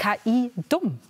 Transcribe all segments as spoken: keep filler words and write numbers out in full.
K I dumm?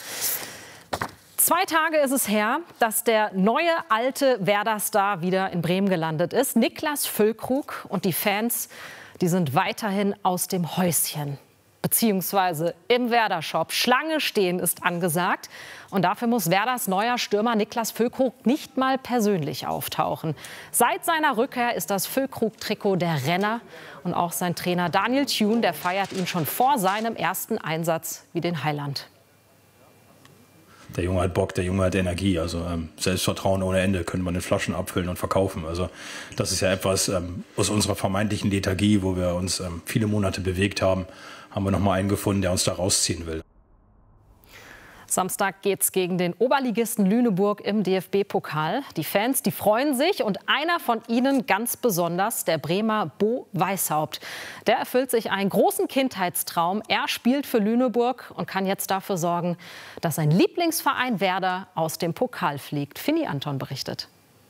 Zwei Tage ist es her, dass der neue alte Werder-Star wieder in Bremen gelandet ist. Niklas Füllkrug und die Fans, die sind weiterhin aus dem Häuschen. Beziehungsweise im Werder-Shop. Schlange stehen ist angesagt. Und dafür muss Werders neuer Stürmer Niklas Füllkrug nicht mal persönlich auftauchen. Seit seiner Rückkehr ist das Füllkrug-Trikot der Renner. Und auch sein Trainer Daniel Thune, der feiert ihn schon vor seinem ersten Einsatz wie den Heiland. Der Junge hat Bock, der Junge hat Energie. Also ähm, Selbstvertrauen ohne Ende, können wir in Flaschen abfüllen und verkaufen. Also das ist ja etwas ähm, aus unserer vermeintlichen Lethargie, wo wir uns ähm, viele Monate bewegt haben, haben wir noch mal einen gefunden, der uns da rausziehen will. Samstag geht's gegen den Oberligisten Lüneburg im D F B-Pokal. Die Fans, die freuen sich und einer von ihnen ganz besonders, der Bremer Bo Weishaupt. Der erfüllt sich einen großen Kindheitstraum. Er spielt für Lüneburg und kann jetzt dafür sorgen, dass sein Lieblingsverein Werder aus dem Pokal fliegt. Fini Anton berichtet.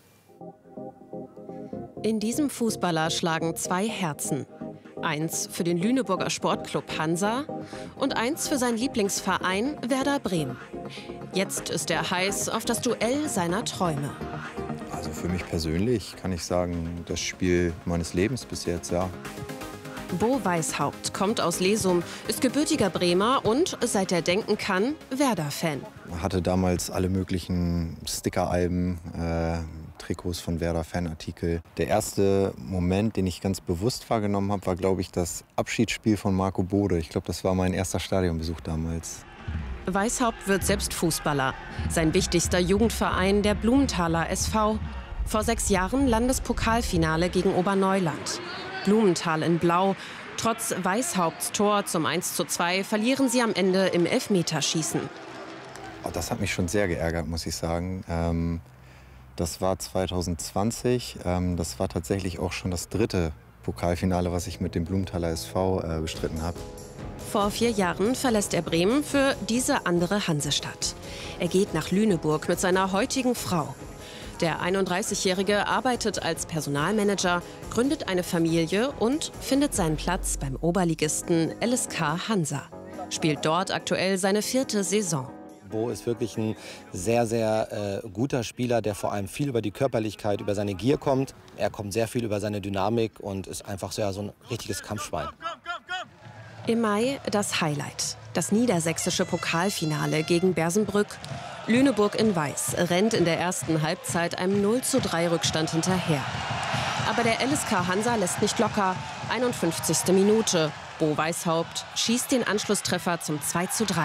In diesem Fußballer schlagen zwei Herzen. Eins für den Lüneburger Sportclub Hansa und eins für seinen Lieblingsverein Werder Bremen. Jetzt ist er heiß auf das Duell seiner Träume. Also für mich persönlich kann ich sagen, das Spiel meines Lebens bis jetzt, ja. Bo Weishaupt kommt aus Lesum, ist gebürtiger Bremer und, seit er denken kann, Werder-Fan. Hatte damals alle möglichen Sticker-Alben, äh, Trikots von Werder, Fanartikel. Der erste Moment, den ich ganz bewusst wahrgenommen habe, war, glaube ich, das Abschiedsspiel von Marco Bode. Ich glaube, das war mein erster Stadionbesuch damals. Weishaupt wird selbst Fußballer. Sein wichtigster Jugendverein, der Blumenthaler S V. Vor sechs Jahren Landespokalfinale gegen Oberneuland. Blumenthal in Blau. Trotz Weishaupts Tor zum eins zu zwei verlieren sie am Ende im Elfmeterschießen. Oh, das hat mich schon sehr geärgert, muss ich sagen. Ähm Das war zwanzig zwanzig. Ähm, das war tatsächlich auch schon das dritte Pokalfinale, was ich mit dem Blumenthaler S V äh, bestritten habe. Vor vier Jahren verlässt er Bremen für diese andere Hansestadt. Er geht nach Lüneburg mit seiner heutigen Frau. Der einunddreißigjährige arbeitet als Personalmanager, gründet eine Familie und findet seinen Platz beim Oberligisten L S K Hansa. Spielt dort aktuell seine vierte Saison. Bo ist wirklich ein sehr, sehr äh, guter Spieler, der vor allem viel über die Körperlichkeit, über seine Gier kommt. Er kommt sehr viel über seine Dynamik und ist einfach so, ja, so ein richtiges Kampfschwein. Im Mai das Highlight. Das niedersächsische Pokalfinale gegen Bersenbrück. Lüneburg in Weiß rennt in der ersten Halbzeit einem null zu drei Rückstand hinterher. Aber der L S K Hansa lässt nicht locker. einundfünfzigste Minute. Bo Weishaupt schießt den Anschlusstreffer zum zwei zu drei.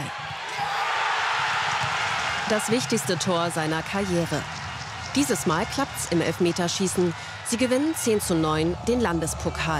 Das wichtigste Tor seiner Karriere. Dieses Mal klappt's im Elfmeterschießen. Sie gewinnen zehn zu neun den Landespokal.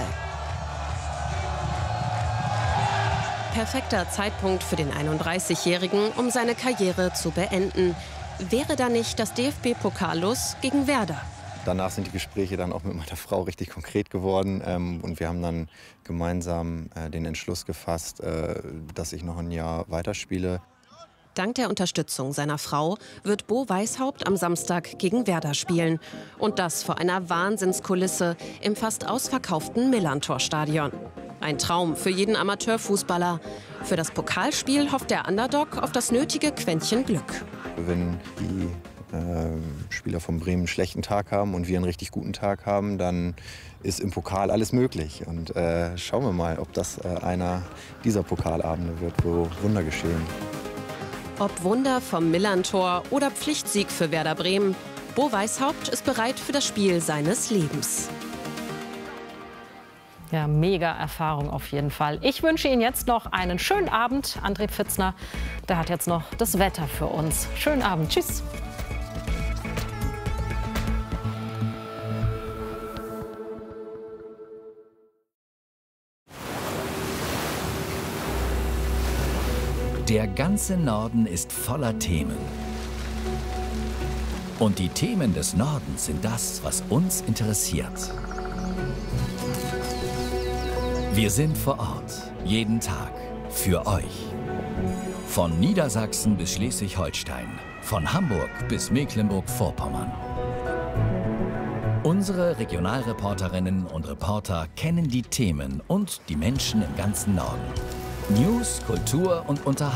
Perfekter Zeitpunkt für den einunddreißigjährigen, um seine Karriere zu beenden. Wäre da nicht das D F B-Pokal-Los gegen Werder? Danach sind die Gespräche dann auch mit meiner Frau richtig konkret geworden. Ähm, und wir haben dann gemeinsam äh, den Entschluss gefasst, äh, dass ich noch ein Jahr weiterspiele. Dank der Unterstützung seiner Frau wird Bo Weishaupt am Samstag gegen Werder spielen. Und das vor einer Wahnsinnskulisse im fast ausverkauften Millantor-Stadion. Ein Traum für jeden Amateurfußballer. Für das Pokalspiel hofft der Underdog auf das nötige Quäntchen Glück. Wenn die äh, Spieler von Bremen einen schlechten Tag haben und wir einen richtig guten Tag haben, dann ist im Pokal alles möglich. Und äh, schauen wir mal, ob das äh, einer dieser Pokalabende wird, wo Wunder geschehen. Ob Wunder vom Millantor oder Pflichtsieg für Werder Bremen, Bo Weishaupt ist bereit für das Spiel seines Lebens. Ja, mega Erfahrung auf jeden Fall. Ich wünsche Ihnen jetzt noch einen schönen Abend. André Pfitzner, der hat jetzt noch das Wetter für uns. Schönen Abend. Tschüss. Der ganze Norden ist voller Themen. Und die Themen des Nordens sind das, was uns interessiert. Wir sind vor Ort, jeden Tag, für euch. Von Niedersachsen bis Schleswig-Holstein, von Hamburg bis Mecklenburg-Vorpommern. Unsere Regionalreporterinnen und Reporter kennen die Themen und die Menschen im ganzen Norden. News, Kultur und Unterhaltung.